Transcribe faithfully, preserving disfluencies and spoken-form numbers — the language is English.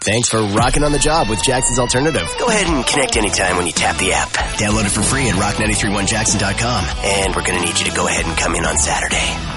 Thanks for rocking on the job with Jackson's Alternative. Go ahead and connect anytime when you tap the app. Download it for free at rock nine three one jackson dot com. And we're going to need you to go ahead and come in on Saturday.